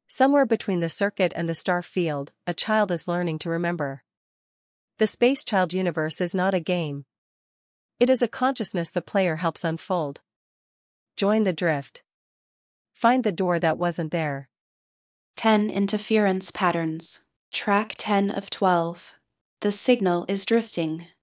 Somewhere between the circuit and the star field, a child is learning to remember. The Space Child universe is not a game. It is a consciousness the player helps unfold. Join the drift. Find the door that wasn't there. 10 interference patterns. Track 10 of 12. The signal is drifting.